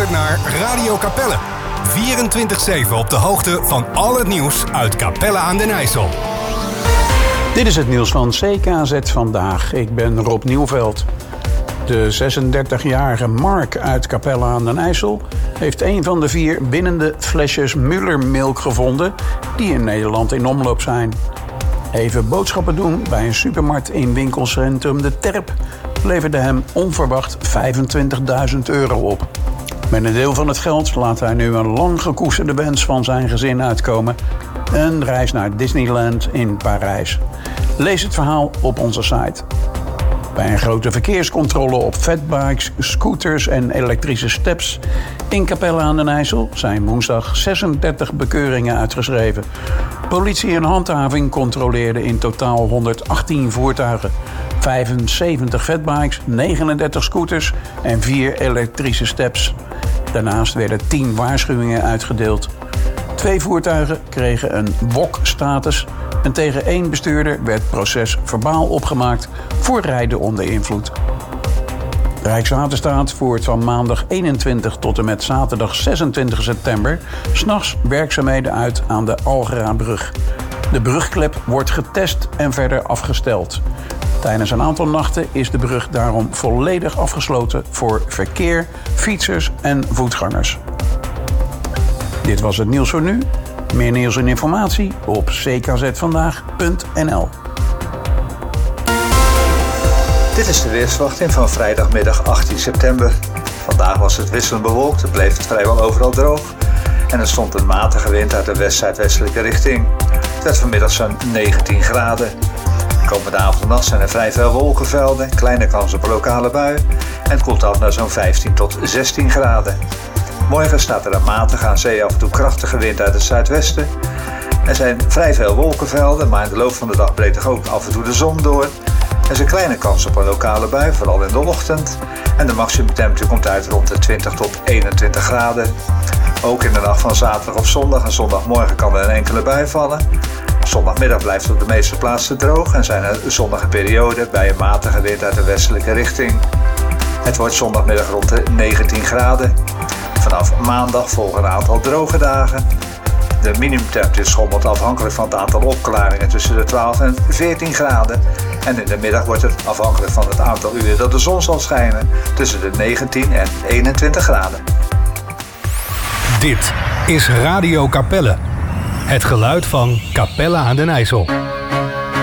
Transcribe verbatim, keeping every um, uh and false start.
luistert naar Radio Capelle. vierentwintig zeven op de hoogte van al het nieuws uit Capelle aan den IJssel. Dit is het nieuws van C K Z Vandaag. Ik ben Rob Nieuwveld. De zesendertigjarige Mark uit Capelle aan den IJssel heeft een van de vier binnende flesjes Müller-milk gevonden die in Nederland in omloop zijn. Even boodschappen doen bij een supermarkt in winkelcentrum De Terp leverde hem onverwacht vijfentwintigduizend euro op. Met een deel van het geld laat hij nu een lang gekoesterde wens van zijn gezin uitkomen: een reis naar Disneyland in Parijs. Lees het verhaal op onze site. Bij een grote verkeerscontrole op fatbikes, scooters en elektrische steps in Capelle aan den IJssel zijn woensdag zesendertig bekeuringen uitgeschreven. Politie en handhaving controleerden in totaal honderdachttien voertuigen, vijfenzeventig fatbikes, negenendertig scooters en vier elektrische steps. Daarnaast werden tien waarschuwingen uitgedeeld. Twee voertuigen kregen een W O C-status en tegen één bestuurder werd proces verbaal opgemaakt voor rijden onder invloed. Rijkswaterstaat voert van maandag eenentwintig tot en met zaterdag zesentwintig september 's nachts werkzaamheden uit aan de Algerabrug. De brugklep wordt getest en verder afgesteld. Tijdens een aantal nachten is de brug daarom volledig afgesloten voor verkeer, fietsers en voetgangers. Dit was het nieuws voor nu. Meer nieuws en informatie op c k z vandaag punt n l. Dit is de weersverwachting van vrijdagmiddag achttien september. Vandaag was het wisselend bewolkt, het bleef het vrijwel overal droog en er stond een matige wind uit de west-zuidwestelijke richting. Het werd vanmiddag zo'n negentien graden. Komende avond en nacht zijn er vrij veel wolkenvelden, kleine kans op een lokale bui en het koelt af naar zo'n vijftien tot zestien graden. Morgen staat er een matige aan zee af en toe krachtige wind uit het zuidwesten. Er zijn vrij veel wolkenvelden, maar in de loop van de dag breekt er ook af en toe de zon door. Er is een kleine kans op een lokale bui, vooral in de ochtend. En de maximumtemperatuur komt uit rond de twintig tot eenentwintig graden. Ook in de nacht van zaterdag op zondag en zondagmorgen kan er een enkele bui vallen. Zondagmiddag blijft het op de meeste plaatsen droog en zijn er zonnige perioden bij een matige wind uit de westelijke richting. Het wordt zondagmiddag rond de negentien graden. Vanaf maandag volgen een aantal droge dagen. De minimumtemperatuur schommelt afhankelijk van het aantal opklaringen tussen de twaalf en veertien graden. En in de middag wordt het afhankelijk van het aantal uren dat de zon zal schijnen tussen de negentien en eenentwintig graden. Dit is Radio Capelle. Het geluid van Capelle aan den IJssel.